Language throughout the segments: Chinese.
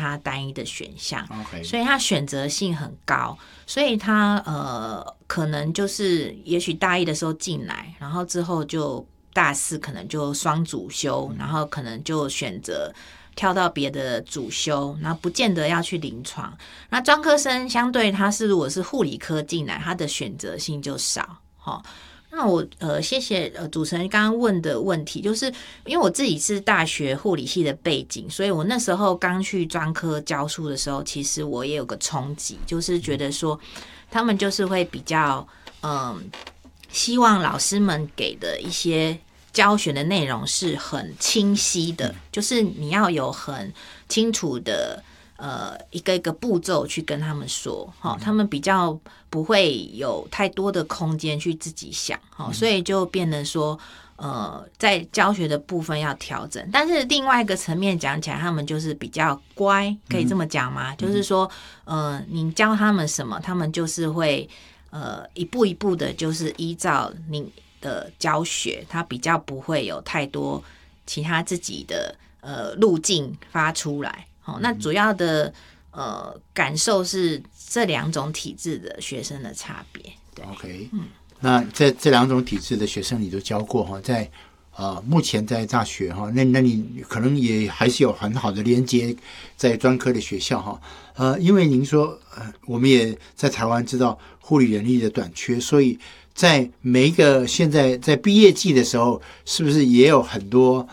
他单一的选项， OK， 所以他选择性很高，所以他可能就是也许大一的时候进来，然后之后就大四可能就双主修，然后可能就选择跳到别的主修，然后不见得要去临床。那专科生相对他是如果是护理科进来，他的选择性就少。那我谢谢主持人刚刚问的问题，就是因为我自己是大学护理系的背景，所以我那时候刚去专科教书的时候，其实我也有个冲击，就是觉得说他们就是会比较希望老师们给的一些教学的内容是很清晰的，就是你要有很清楚的一个一个步骤去跟他们说，他们比较不会有太多的空间去自己想，所以就变得说在教学的部分要调整。但是另外一个层面讲起来，他们就是比较乖，可以这么讲吗？就是说你教他们什么，他们就是会一步一步的，就是依照你的教学，他比较不会有太多其他自己的路径发出来。那主要的感受是这两种体制的学生的差别。对 ，OK，那这两种体制的学生你都教过哈，在目前在大学哈，那你可能也还是有很好的连接在专科的学校哈，因为您说我们也在台湾知道护理人力的短缺，所以在每一个现在在毕业季的时候，是不是也有很多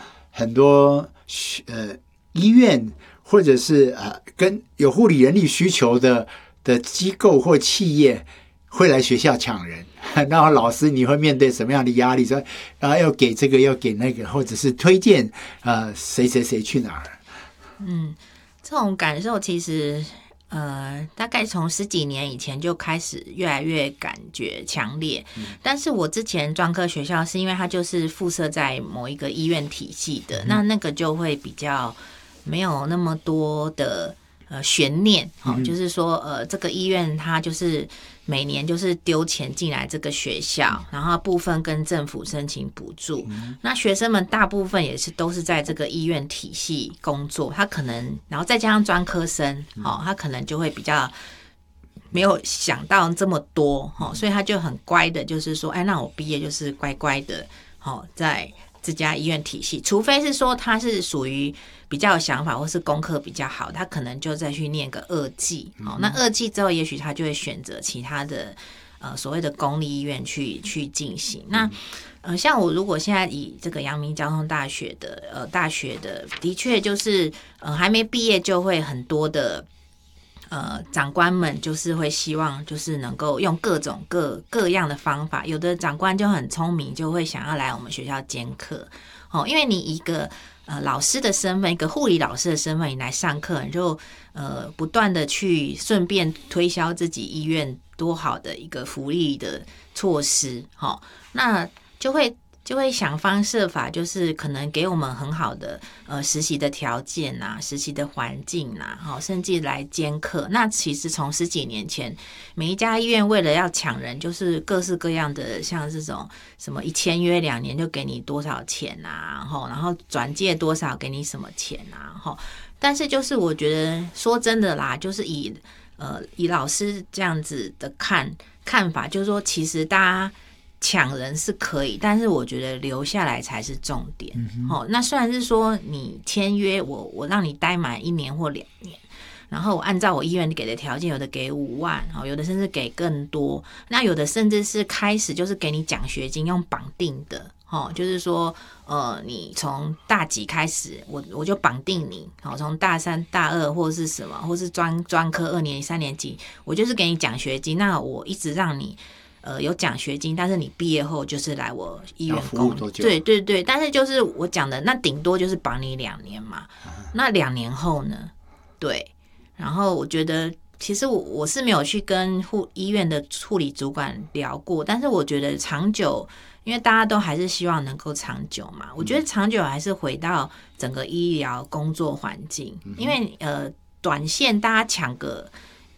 医院或者是跟有护理人力需求的机构或企业会来学校抢人，然后老师你会面对什么样的压力？说要给这个要给那个，或者是推荐谁去哪儿？ 这种感受其实大概从10几年以前就开始越来越感觉强烈。但是我之前专科学校是因为它就是附设在某一个医院体系的，那个就会比较没有那么多的悬念，就是说这个医院它就是每年就是丢钱进来这个学校，然后部分跟政府申请补助，那学生们大部分也是都是在这个医院体系工作，他可能然后再加上专科生，他可能就会比较没有想到这么多，所以他就很乖的，就是说那我毕业就是乖乖的在这家医院体系，除非是说他是属于比较有想法或是功课比较好，他可能就再去念个2技，那2技之后也许他就会选择其他的所谓的公立医院去进行。那像我如果现在以这个阳明交通大学的大学的确就是还没毕业就会很多的长官们就是会希望就是能够用各种各样的方法，有的长官就很聪明，就会想要来我们学校兼课，因为你一个老师的身份，一个护理老师的身份，你来上课，你就不断的去顺便推销自己医院多好的一个福利的措施，那就会想方设法，就是可能给我们很好的实习的条件啊，实习的环境啊，甚至来兼课。那其实从10几年前，每一家医院为了要抢人，就是各式各样的，像这种什么1签约2年就给你多少钱啊，然后转介多少给你什么钱啊，但是就是我觉得说真的啦，就是以老师这样子的看法，就是说其实大家抢人是可以，但是我觉得留下来才是重点。那虽然是说你签约我让你待满1年或2年，然后我按照我医院给的条件，有的给5万，有的甚至给更多，那有的甚至是开始就是给你奖学金用绑定的，就是说你从大几开始我就绑定你，从大3大2或是什么，或是专科2年级3年级，我就是给你奖学金，那我一直让你有奖学金，但是你毕业后就是来我医院工作，对对对，但是就是我讲的，那顶多就是绑你2年嘛，那2年后呢？对，然后我觉得其实我是没有去跟医院的护理主管聊过，但是我觉得长久，因为大家都还是希望能够长久嘛，我觉得长久还是回到整个医疗工作环境，因为短线大家抢个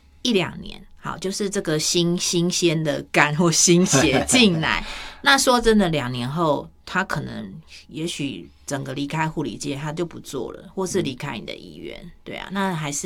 1-2年。好，就是这个新鲜的肝或新血进来，那说真的，2年后他可能也许整个离开护理界，他就不做了，或是离开你的医院，对啊，那还是